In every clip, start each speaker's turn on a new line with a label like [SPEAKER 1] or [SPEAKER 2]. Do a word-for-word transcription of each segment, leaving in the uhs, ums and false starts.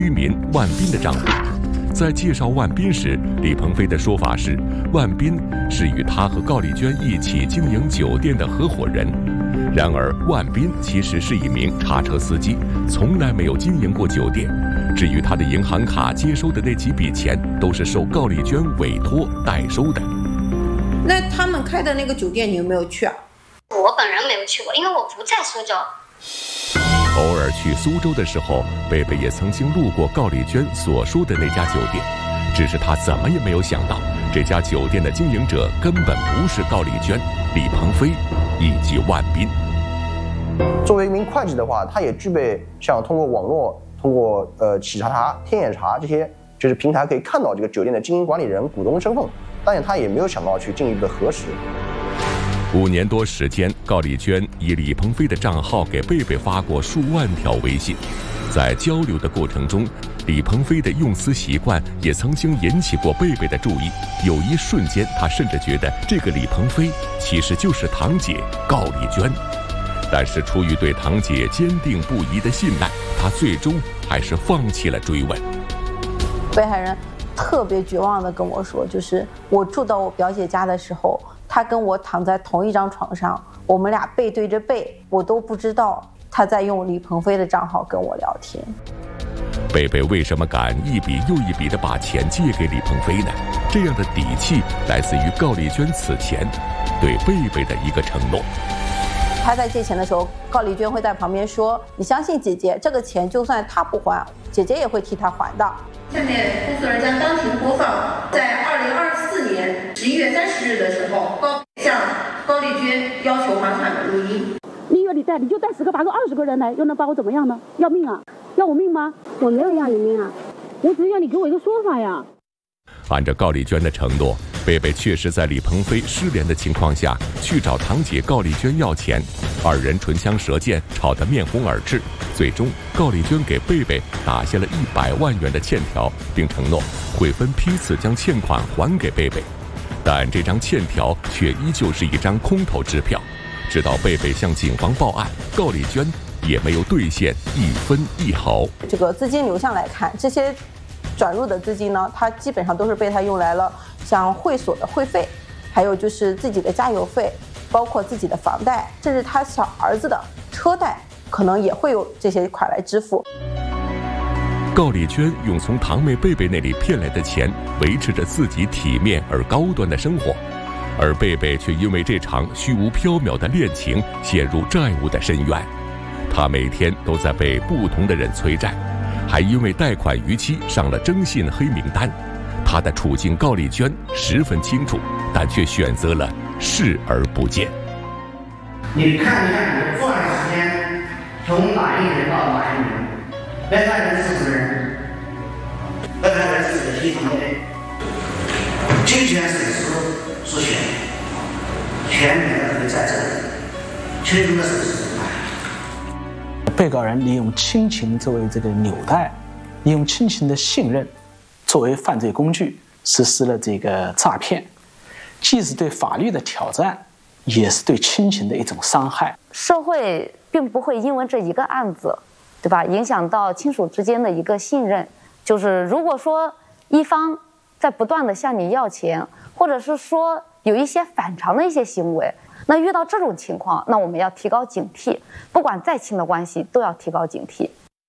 [SPEAKER 1] 居民万斌的账户。在介绍万斌时，李鹏飞的说法是，万斌是与他和高丽娟一起经营酒店的合伙人。然而，万斌其实是一名叉车司机，从来没有经营过酒店。至于他的银行卡接收的那几笔钱，都是受高丽娟委托代收的。
[SPEAKER 2] 那他们开的那个酒店，你有没有去啊？
[SPEAKER 3] 我本人没有去过，因为我不在苏州。
[SPEAKER 1] 偶尔去苏州的时候，贝贝也曾经路过高丽娟所说的那家酒店，只是他怎么也没有想到，这家酒店的经营者根本不是高丽娟、李鹏飞以及万斌。
[SPEAKER 4] 作为一名会计的话，他也具备像通过网络、通过呃企查查、天眼查这些就是平台可以看到这个酒店的经营管理人、股东身份，但是他也没有想到去进一步的核实。
[SPEAKER 1] 五年多时间，高丽娟以李鹏飞的账号给贝贝发过数万条微信，在交流的过程中，李鹏飞的用词习惯也曾经引起过贝贝的注意。有一瞬间，他甚至觉得这个李鹏飞其实就是堂姐高丽娟。但是出于对堂姐坚定不移的信赖，他最终还是放弃了追问。
[SPEAKER 2] 被害人特别绝望地跟我说，就是我住到我表姐家的时候，他跟我躺在同一张床上，我们俩背对着背，我都不知道他在用李鹏飞的账号跟我聊天。
[SPEAKER 1] 贝贝为什么敢一笔又一笔地把钱借给李鹏飞呢？这样的底气来自于高丽娟此前对贝贝的一个承诺。
[SPEAKER 2] 他在借钱的时候，高丽娟会在旁边说：“你相信姐姐，这个钱就算他不还，姐姐也会替他还的。”
[SPEAKER 5] 下面公诉人将当庭播放，在二零二四年十一月三十日的时候，高向高丽娟要求还款的录音。
[SPEAKER 6] 你有你带，你就带十个八个二十个人来，又能把我怎么样呢？要命啊？要我命吗？我没有要你命啊，我只是要你给我一个说法呀。
[SPEAKER 1] 按照高丽娟的承诺，贝贝确实在李鹏飞失联的情况下去找堂姐高丽娟要钱，二人唇枪舌剑，吵得面红耳赤。最终，高丽娟给贝贝打下了一百万元的欠条，并承诺会分批次将欠款还给贝贝。但这张欠条却依旧是一张空头支票。直到贝贝向警方报案，高丽娟也没有兑现一分一毫。
[SPEAKER 2] 这个资金流向来看，这些转入的资金呢，它基本上都是被他用来了像会所的会费，还有就是自己的加油费，包括自己的房贷，甚至他小儿子的车贷，可能也会有这些款来支付。
[SPEAKER 1] 高丽娟用从堂妹贝贝那里骗来的钱维持着自己体面而高端的生活，而贝贝却因为这场虚无缥缈的恋情陷入债务的深渊。他每天都在被不同的人催债，还因为贷款逾期上了征信黑名单。他的处境高丽娟十分清楚，但却选择了视而不见。
[SPEAKER 7] 你看一看你作案时间从哪一年到哪一年，被害人是什么人？被害人是死系统内侵权损失所选，全面的可以在这里确定的损失。
[SPEAKER 8] 被告人利用亲情作为这个纽带，利用亲情的信任作为犯罪工具，实施了这个诈骗，既是对法律的挑战，也是对亲情的一种伤害。
[SPEAKER 9] 社会并不会因为这一个案子，对吧，影响到亲属之间的一个信任。就是如果说一方在不断的向你要钱，或者是说有一些反常的一些行为，那遇到这种情况，那我们要提高警惕，不管再亲的关系都要提高警惕。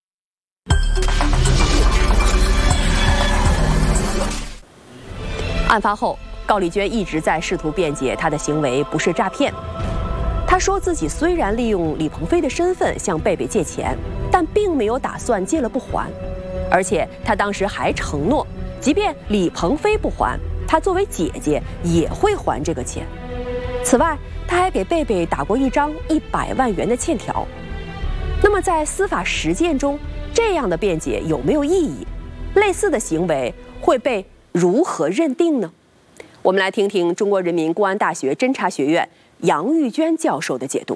[SPEAKER 10] 案发后，高丽娟一直在试图辩解她的行为不是诈骗。她说自己虽然利用李鹏飞的身份向贝贝借钱，但并没有打算借了不还，而且她当时还承诺，即便李鹏飞不还，她作为姐姐也会还这个钱。此外，她还给贝贝打过一张一百万元的欠条。那么在司法实践中，这样的辩解有没有意义？类似的行为会被如何认定呢？我们来听听中国人民公安大学侦查学院杨玉娟教授的解读。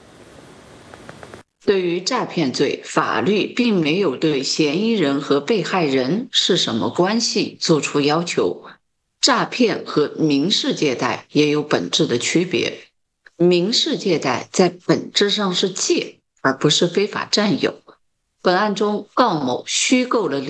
[SPEAKER 11] 对于诈骗罪，法律并没有对嫌疑人和被害人是什么关系作出要求。诈骗和民事借贷也有本质的区别。民事借贷在本质上是借，而不是非法占有。 本案中，郜某虚构了